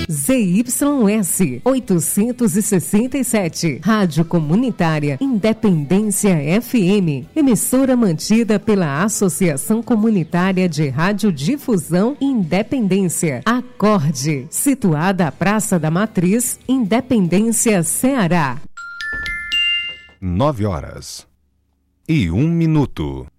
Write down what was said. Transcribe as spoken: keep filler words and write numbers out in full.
Z Y S oitocentos e sessenta e sete, Rádio Comunitária Independência F M, emissora mantida pela Associação Comunitária de Radiodifusão Independência, Acorde, situada à Praça da Matriz, Independência, Ceará. Nove horas e um minuto.